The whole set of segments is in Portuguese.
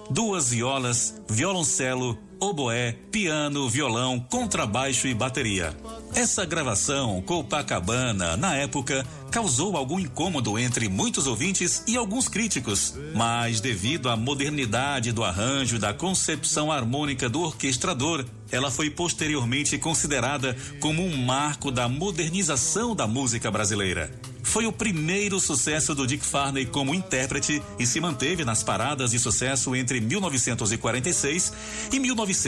2 violas, violoncelo, oboé, piano, violão, contrabaixo e bateria. Essa gravação, Copacabana, na época, causou algum incômodo entre muitos ouvintes e alguns críticos, mas devido à modernidade do arranjo e da concepção harmônica do orquestrador, ela foi posteriormente considerada como um marco da modernização da música brasileira. Foi o primeiro sucesso do Dick Farney como intérprete e se manteve nas paradas de sucesso entre 1946 e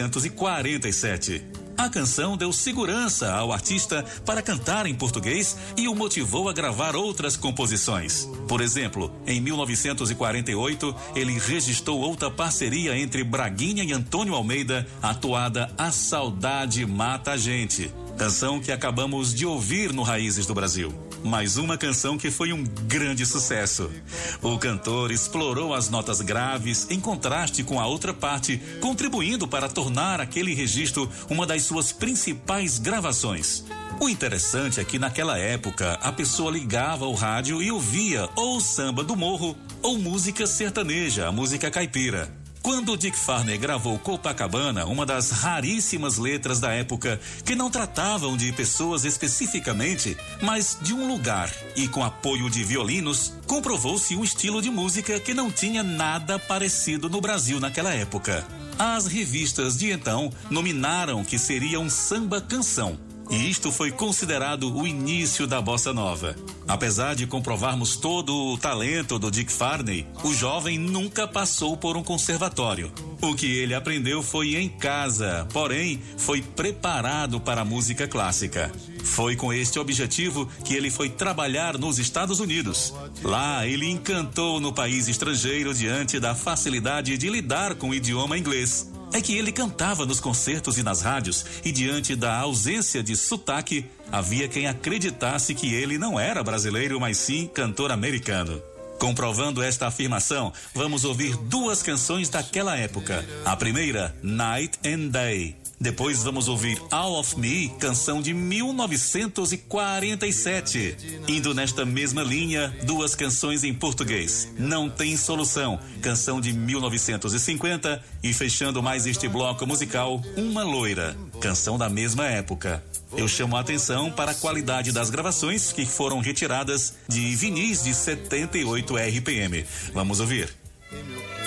1947. A canção deu segurança ao artista para cantar em português e o motivou a gravar outras composições. Por exemplo, em 1948, ele registrou outra parceria entre Braguinha e Antônio Almeida, atuada A Saudade Mata a Gente, canção que acabamos de ouvir no Raízes do Brasil. Mais uma canção que foi um grande sucesso. O cantor explorou as notas graves em contraste com a outra parte, contribuindo para tornar aquele registro uma das suas principais gravações. O interessante é que naquela época a pessoa ligava o rádio e ouvia ou samba do morro ou música sertaneja, a música caipira. Quando Dick Farney gravou Copacabana, uma das raríssimas letras da época que não tratavam de pessoas especificamente, mas de um lugar, e com apoio de violinos, comprovou-se um estilo de música que não tinha nada parecido no Brasil naquela época. As revistas de então nominaram que seria um samba-canção. E isto foi considerado o início da bossa nova. Apesar de comprovarmos todo o talento do Dick Farney, o jovem nunca passou por um conservatório. O que ele aprendeu foi em casa, porém foi preparado para a música clássica. Foi com este objetivo que ele foi trabalhar nos Estados Unidos. Lá ele encantou no país estrangeiro diante da facilidade de lidar com o idioma inglês. É que ele cantava nos concertos e nas rádios, e diante da ausência de sotaque, havia quem acreditasse que ele não era brasileiro, mas sim cantor americano. Comprovando esta afirmação, vamos ouvir 2 canções daquela época. A primeira, Night and Day. Depois vamos ouvir All of Me, canção de 1947. Indo nesta mesma linha, 2 canções em português. Não Tem Solução, canção de 1950. E fechando mais este bloco musical, Uma Loira, canção da mesma época. Eu chamo a atenção para a qualidade das gravações que foram retiradas de vinis de 78 RPM. Vamos ouvir.